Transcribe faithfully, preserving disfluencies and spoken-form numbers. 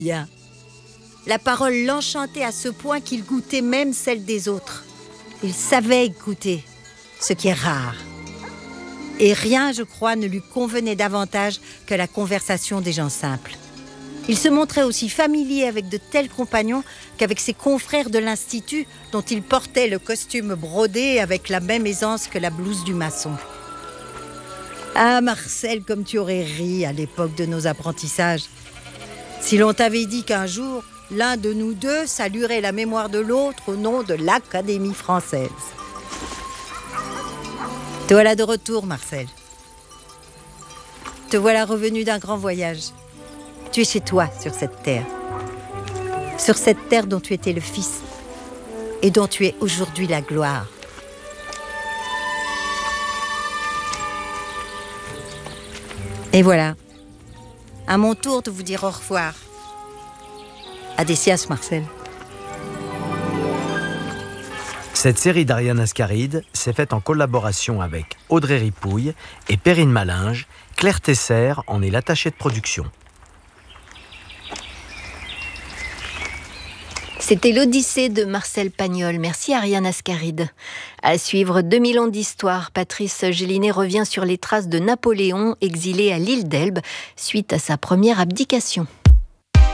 Bien. La parole l'enchantait à ce point qu'il goûtait même celle des autres. Il savait goûter, ce qui est rare. Et rien, je crois, ne lui convenait davantage que la conversation des gens simples. Il se montrait aussi familier avec de tels compagnons qu'avec ses confrères de l'Institut, dont il portait le costume brodé avec la même aisance que la blouse du maçon. Ah, Marcel, comme tu aurais ri à l'époque de nos apprentissages. Si l'on t'avait dit qu'un jour, l'un de nous deux saluerait la mémoire de l'autre au nom de l'Académie française. Te voilà de retour, Marcel. Te voilà revenu d'un grand voyage. Tu es chez toi, sur cette terre. Sur cette terre dont tu étais le fils et dont tu es aujourd'hui la gloire. Et voilà, à mon tour de vous dire au revoir. Adessias, Marcel. Cette série d'Ariane Ascaride s'est faite en collaboration avec Audrey Ripouille et Perrine Malinge. Claire Tesser en est l'attachée de production. C'était l'Odyssée de Marcel Pagnol. Merci Ariane Ascaride. À suivre deux mille ans d'histoire, Patrice Gélinet revient sur les traces de Napoléon exilé à l'île d'Elbe suite à sa première abdication.